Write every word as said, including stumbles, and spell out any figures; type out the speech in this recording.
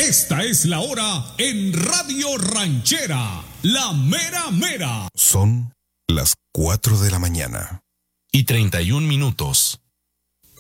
Esta es la hora en Radio Ranchera, la mera mera. Son las cuatro de la mañana. Y treinta y un minutos.